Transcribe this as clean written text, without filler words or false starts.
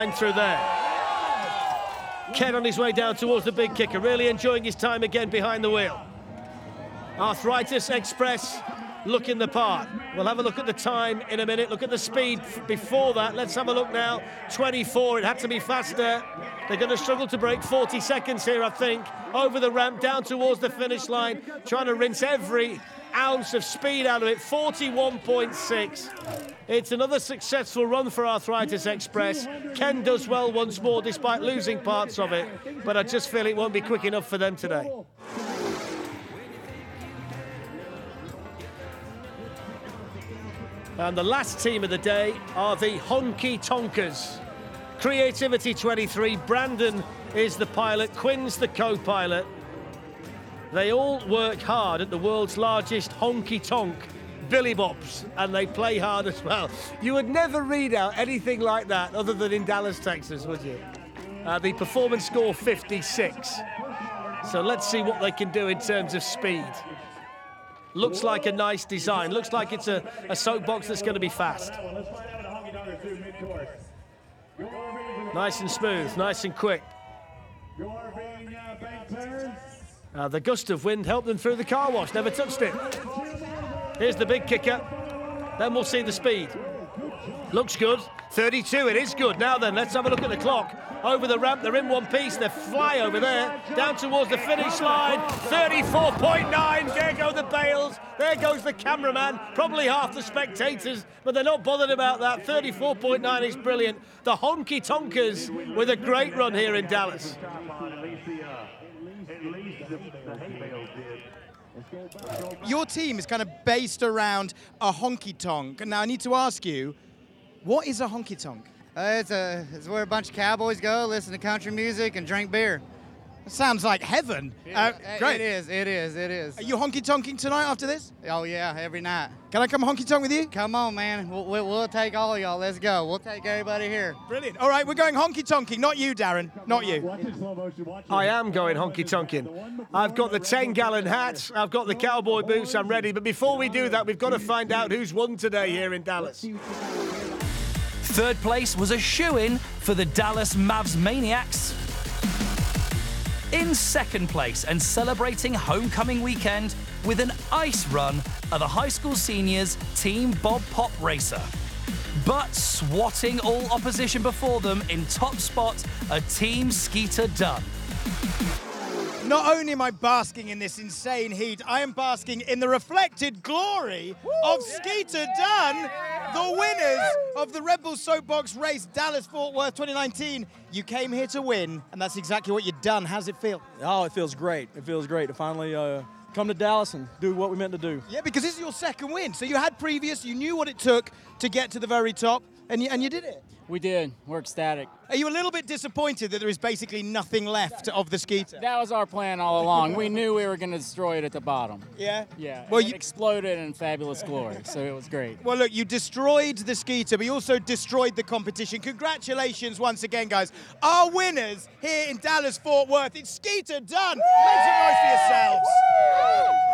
through there. Ken on his way down towards the big kicker, really enjoying his time again behind the wheel. Arthritis Express looking the part. We'll have a look at the time in a minute. Look at the speed before that. Let's have a look now. 24, it had to be faster. They're going to struggle to break 40 seconds here, I think. Over the ramp, down towards the finish line, trying to rinse every ounce of speed out of it. 41.6. It's another successful run for Arthritis Express. Ken does well once more despite losing parts of it, but I just feel it won't be quick enough for them today. And the last team of the day are the Honky Tonkers. Creativity 23, Brandon is the pilot, Quinn's the co-pilot. They all work hard at the world's largest honky-tonk, Billy Bob's, and they play hard as well. You would never read out anything like that other than in Dallas, Texas, would you? The performance score 56. So let's see what they can do in terms of speed. Looks like a nice design. Looks like it's a soapbox that's going to be fast. Nice and smooth, nice and quick. The gust of wind helped them through the car wash, never touched it. Here's the big kicker. Then we'll see the speed. Looks good. 32, it is good. Now then, let's have a look at the clock. Over the ramp, they're in one piece. They fly over there, down towards the finish line. 34.9, there go the bales. There goes the cameraman, probably half the spectators, but they're not bothered about that. 34.9 is brilliant. The Honky Tonkers with a great run here in Dallas. Your team is kind of based around a honky-tonk. Now, I need to ask you, what is a honky-tonk? It's where a bunch of cowboys go, listen to country music, and drink beer. It sounds like heaven. Great. It is. Are you honky-tonking tonight after this? Oh, yeah, every night. Can I come honky-tonk with you? Come on, man. We'll take all y'all. Let's go. We'll take everybody here. Brilliant. All right, we're going honky-tonking. Not you, Darren. Not you. I am going honky-tonking. I've got the 10-gallon hat. I've got the cowboy boots. I'm ready. But before we do that, we've got to find out who's won today here in Dallas. Third place was a shoo-in for the Dallas Mavs Maniacs. In second place and celebrating homecoming weekend with an ice run are the high school seniors Team Bob Pop Racer. But swatting all opposition before them in top spot are Team Skeeter Dunn. Not only am I basking in this insane heat, I am basking in the reflected glory of Skeeter Dunn, the winners of the Red Bull Soapbox Race Dallas-Fort Worth 2019. You came here to win, and that's exactly what you've done. How's it feel? Oh, it feels great. It feels great to finally come to Dallas and do what we meant to do. Yeah, because this is your second win. So you had previous, you knew what it took to get to the very top, and you did it. We did. We're ecstatic. Are you a little bit disappointed that there is basically nothing left of the Skeeter? That was our plan all along. We knew we were going to destroy it at the bottom. Yeah? Yeah. Well, it exploded in fabulous glory, so it was great. Well, look, you destroyed the Skeeter, but you also destroyed the competition. Congratulations once again, guys. Our winners here in Dallas-Fort Worth, it's Skeeter Dunn. Make some noise for yourselves.